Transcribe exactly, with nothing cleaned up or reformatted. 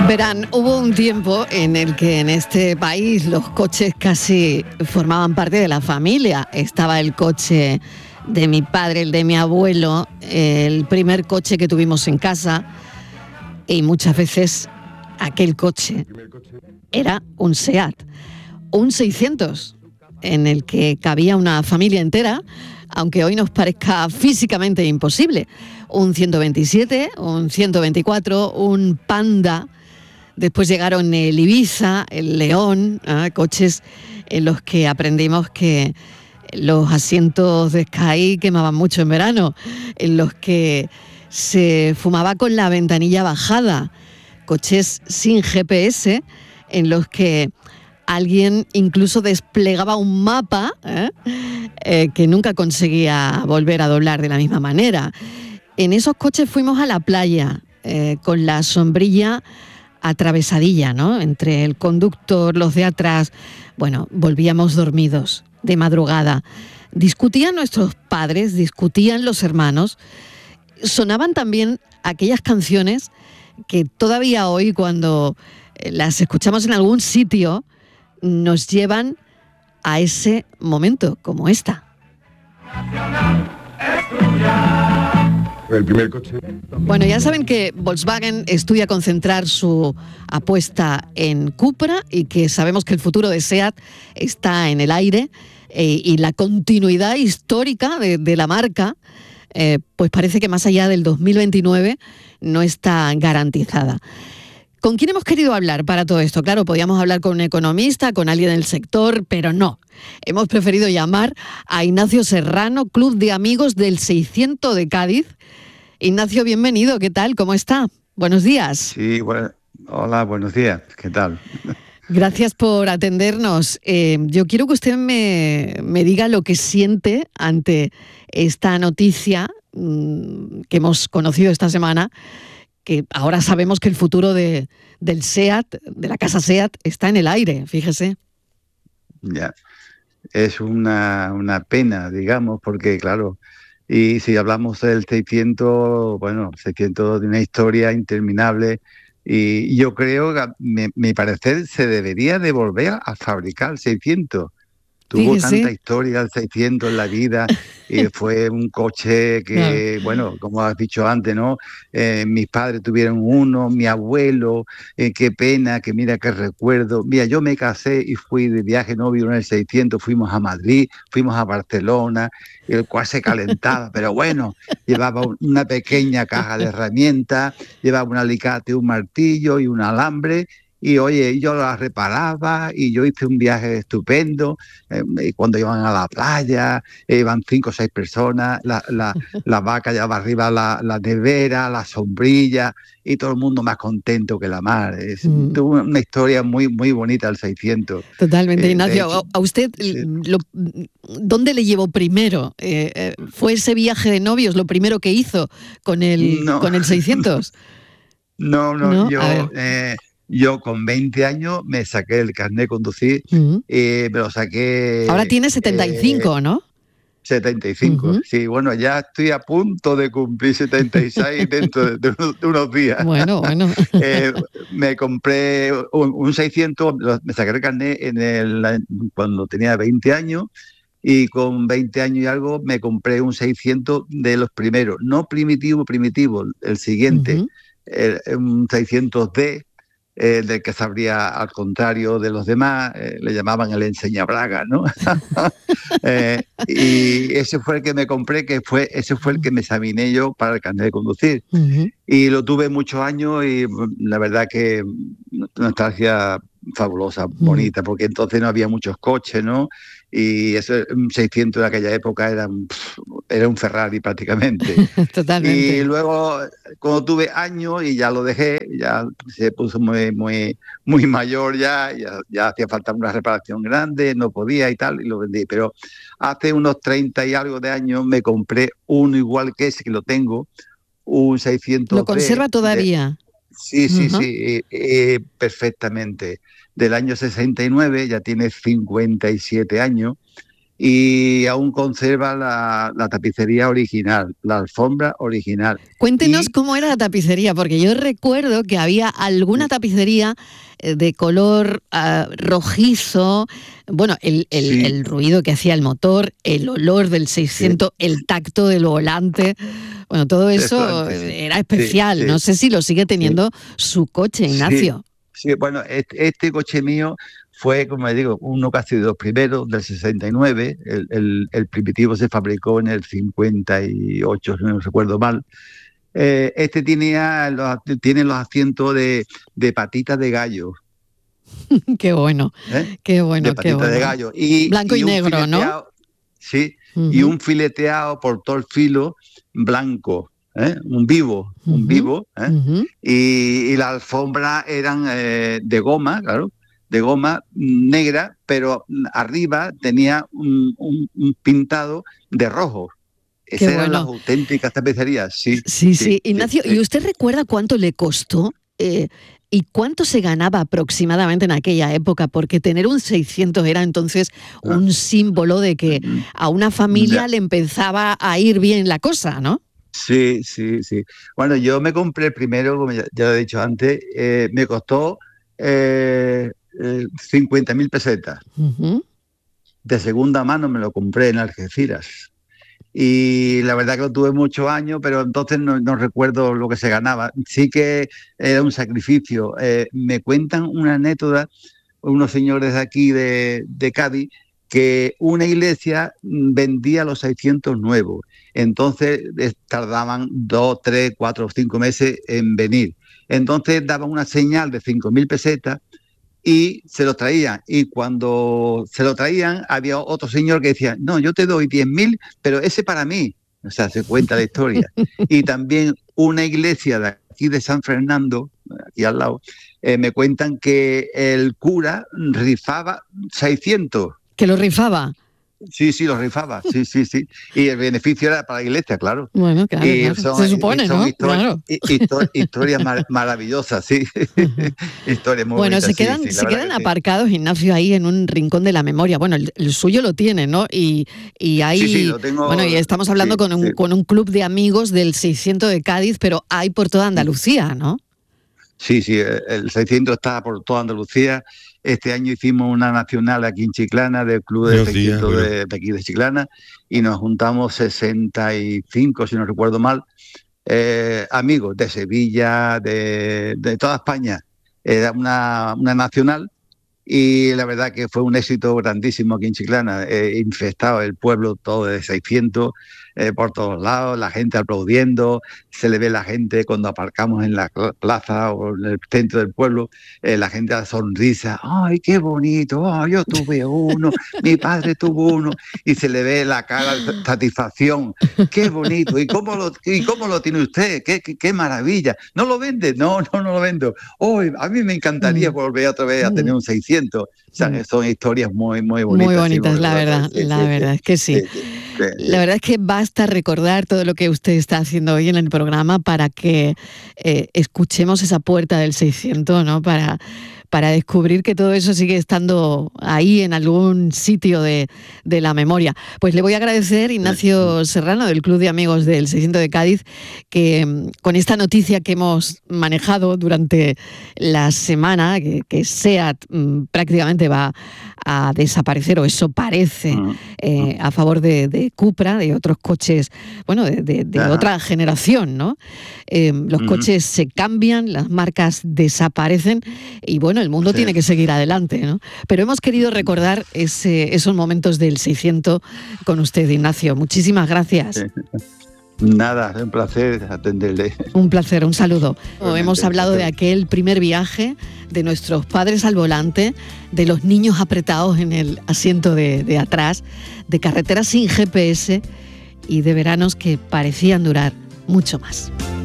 Verán, hubo un tiempo en el que en este país los coches casi formaban parte de la familia. Estaba el coche de mi padre, el de mi abuelo, el primer coche que tuvimos en casa, y muchas veces aquel coche era un SEAT, un seiscientos, en el que cabía una familia entera, aunque hoy nos parezca físicamente imposible. Un ciento veintisiete, un ciento veinticuatro, un Panda. Después llegaron el Ibiza, el León, ¿eh? Coches en los que aprendimos que los asientos de Sky quemaban mucho en verano, en los que se fumaba con la ventanilla bajada, coches sin G P S, en los que alguien incluso desplegaba un mapa ¿eh? Eh, que nunca conseguía volver a doblar de la misma manera. En esos coches fuimos a la playa eh, con la sombrilla atravesadilla, ¿no? Entre el conductor, los de atrás. Bueno, volvíamos dormidos de madrugada. Discutían nuestros padres, discutían los hermanos. Sonaban también aquellas canciones que todavía hoy, cuando las escuchamos en algún sitio, nos llevan a ese momento, como esta. El primer coche. Bueno, ya saben que Volkswagen estudia concentrar su apuesta en Cupra y que sabemos que el futuro de SEAT está en el aire eh, y la continuidad histórica de, de la marca, eh, pues parece que más allá del dos mil veintinueve no está garantizada. ¿Con quién hemos querido hablar para todo esto? Claro, podíamos hablar con un economista, con alguien del sector, pero no. Hemos preferido llamar a Ignacio Serrano, Club de Amigos del seiscientos de Cádiz. Ignacio, bienvenido, ¿qué tal? ¿Cómo está? Buenos días. Sí, bueno, hola, buenos días, ¿qué tal? Gracias por atendernos. Eh, yo quiero que usted me, me diga lo que siente ante esta noticia mmm, que hemos conocido esta semana, que ahora sabemos que el futuro de, del SEAT, de la casa SEAT, está en el aire, fíjese. Ya, es una, una pena, digamos, porque claro, y si hablamos del seiscientos, bueno, seiscientos de una historia interminable, y yo creo que, a mi, mi parecer, se debería de volver a fabricar el seiscientos. Tuvo Fíjese. tanta historia el seiscientos en la vida y fue un coche que, Claro. bueno, como has dicho antes, ¿no? Eh, mis padres tuvieron uno, mi abuelo, eh, qué pena, que mira qué recuerdo. Mira, yo me casé y fui de viaje novio en el seiscientos, fuimos a Madrid, fuimos a Barcelona, el cual se calentaba, pero bueno, llevaba una pequeña caja de herramientas, llevaba un alicate, un martillo y un alambre. Y oye, yo la reparaba y yo hice un viaje estupendo. Eh, cuando iban a la playa, eh, iban cinco o seis personas, la, la, la vaca llevaba arriba la, la nevera, la sombrilla, y todo el mundo más contento que la mar. Es Mm. tuvo una historia muy, muy bonita el seiscientos. Totalmente, Eh, Ignacio. de hecho, ¿A a usted sí. lo, dónde le llevó primero? Eh, eh, ¿Fue ese viaje de novios lo primero que hizo con el, No. con el seiscientos? No, no, ¿No? A yo, ver. eh, yo con veinte años me saqué el carnet de conducir, Mm. eh, me lo saqué Ahora tiene setenta y eh, cinco, ¿no? setenta y cinco. Ujú. Sí, bueno, ya estoy a punto de cumplir setenta y seis dentro de, de unos, de unos días. Bueno, bueno. eh, me compré un, un seiscientos, lo- me saqué el carnet en el, cuando tenía veinte años, y con veinte años y algo me compré un seiscientos de los primeros, no primitivo, primitivo, el siguiente, Ujú. el- un seiscientos D, eh, del que sabría al contrario de los demás, eh, le llamaban el enseñabraga, ¿no? Eh, y ese fue el que me compré, que fue, ese fue el que me examiné yo para el carnet de conducir. Ujú. Y lo tuve muchos años y la verdad que nostalgia fabulosa, Mm. bonita, porque entonces no había muchos coches, ¿no? Y ese un seiscientos de aquella época era, un- era un Ferrari prácticamente. Y Totalmente. luego, cuando tuve años y ya lo dejé, ya se puso muy, muy, muy mayor ya, ya, ya hacía falta una reparación grande, no podía y tal, y lo vendí. Pero hace unos treinta y algo de años me compré uno igual que ese, que lo tengo, un ¿Lo seiscientos D. conserva De, todavía? sí, sí, Ajá. sí, eh, eh, perfectamente. Del año sesenta y nueve, ya tiene cincuenta y siete años. y aún conserva la, la tapicería original, la alfombra original. Cuéntenos y, cómo era la tapicería, porque yo recuerdo que había alguna tapicería de color uh, rojizo, bueno, el, el, sí. el ruido que hacía el motor, el olor del seiscientos, sí. el tacto del volante, bueno, todo eso sí. era especial. Sí, sí. No sé si lo sigue teniendo sí. su coche, Ignacio. Sí, sí. Bueno, este, este coche mío fue, como digo, uno casi de los primeros, del sesenta y nueve, el, el, el primitivo se fabricó en el cincuenta y ocho, si no recuerdo mal. Eh, este tenía los, tiene los asientos de, de patitas de gallo. Qué bueno, ¿Eh? qué bueno, de patitas qué bueno. de gallo. Y, blanco y, y negro, ¿no? Sí, uh-huh. y un fileteado por todo el filo blanco. ¿Eh? Un vivo, uh-huh. un vivo, ¿eh? uh-huh. y, y las alfombras eran eh, de goma, claro, de goma negra, pero arriba tenía un, un, un pintado de rojo. Esas Qué eran bueno. las auténticas tapicerías, sí. Sí, sí, sí. Ignacio, sí, ¿y usted recuerda cuánto le costó eh, y cuánto se ganaba aproximadamente en aquella época? Porque tener un seiscientos era entonces ah. un símbolo de que a una familia ya. le empezaba a ir bien la cosa, ¿no? Sí, sí, sí. Bueno, yo me compré primero, como ya, ya lo he dicho antes, eh, me costó eh, eh, cincuenta mil pesetas. Uh-huh. De segunda mano me lo compré en Algeciras. Y la verdad que lo tuve muchos años, pero entonces no, no recuerdo lo que se ganaba. Sí que era un sacrificio. Eh, me cuentan una anécdota, unos señores de aquí de, de Cádiz, que una iglesia vendía los seiscientos nuevos. Entonces tardaban dos, tres, cuatro o cinco meses en venir. Entonces daban una señal de cinco mil pesetas y se lo traían. Y cuando se lo traían, había otro señor que decía, no, yo te doy diez mil, pero ese para mí. O sea, se cuenta la historia. Y también una iglesia de aquí de San Fernando, aquí al lado, eh, me cuentan que el cura rifaba seiscientos. ¿Que lo rifaba? Sí, sí, lo rifaba, sí, sí, sí. Y el beneficio era para la iglesia, claro. Bueno, claro, y claro. Son, se supone, son ¿no? Histori- claro. histori- historias mar- maravillosas, sí. Uh-huh. Historias muy bueno, bonitas, se quedan, sí, sí, se quedan aparcados, sí. Ignacio, ahí en un rincón de la memoria. Bueno, el, el suyo lo tiene, ¿no? Y, y ahí, sí, sí, lo tengo, bueno, y estamos hablando sí, con, un, sí. con un club de amigos del seiscientos de Cádiz, pero hay por toda Andalucía, ¿no? Sí, sí, el seiscientos está por toda Andalucía. Este año hicimos una nacional aquí en Chiclana, del Club de seiscientos de, de aquí de Chiclana, y nos juntamos sesenta y cinco, si no recuerdo mal, eh, amigos de Sevilla, de, de toda España. Era una, una nacional y la verdad que fue un éxito grandísimo aquí en Chiclana, eh, infestado el pueblo todo de seiscientos, eh, por todos lados, la gente aplaudiendo, se le ve la gente cuando aparcamos en la plaza o en el centro del pueblo, eh, la gente a sonrisa, ¡ay, qué bonito! Oh, yo tuve uno, mi padre tuvo uno, y se le ve la cara de satisfacción, ¡qué bonito! ¿Y cómo lo, y cómo lo tiene usted? ¡Qué, qué, qué maravilla! ¿No lo vende? No, no, no lo vendo. Oh, a mí me encantaría volver otra vez a tener un seiscientos. O sea, son historias muy, muy bonitas. Muy bonitas, sí, la verdad, sí, la sí, verdad sí, es que sí. sí, sí, sí la verdad es que basta recordar todo lo que usted está haciendo hoy en el programa para que eh, escuchemos esa puerta del seiscientos, ¿no? Para, para descubrir que todo eso sigue estando ahí en algún sitio de, de la memoria. Pues le voy a agradecer, Ignacio Serrano, del Club de Amigos del seiscientos de Cádiz, que con esta noticia que hemos manejado durante la semana, que, que SEAT mmm, prácticamente va a desaparecer, o eso parece, eh, a favor de, de Cupra, de otros coches, bueno, de, de, de otra generación, ¿no? Eh, los uh-huh. coches se cambian, las marcas desaparecen y bueno, el mundo sí. tiene que seguir adelante, ¿no? Pero hemos querido recordar ese, esos momentos del seiscientos con usted, Ignacio. Muchísimas gracias. Sí. Nada, es un placer atenderle. Un placer, un saludo. Realmente, hemos hablado de aquel primer viaje, de nuestros padres al volante, de los niños apretados en el asiento de, de atrás, de carreteras sin G P S y de veranos que parecían durar mucho más.